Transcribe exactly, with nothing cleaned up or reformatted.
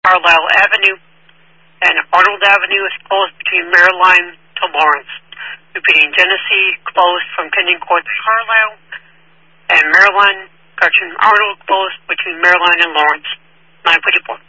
Carlisle Avenue, and Arnold Avenue is closed between Maryline to Lawrence. Repeating, Genesee closed from Kenyon Court to Carlisle, and Maryline, correction, Arnold closed between Maryline and Lawrence. nine fifty-four.